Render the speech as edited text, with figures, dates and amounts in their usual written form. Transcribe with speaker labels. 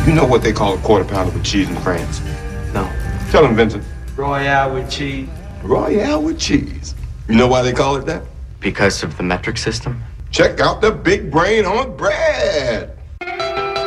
Speaker 1: You know what they call a quarter pounder with cheese in France?
Speaker 2: No.
Speaker 1: Tell him, Vincent.
Speaker 2: Royale with cheese.
Speaker 1: Royale with cheese. You know why they call it that?
Speaker 2: Because of the metric system?
Speaker 1: Check out the big brain on bread.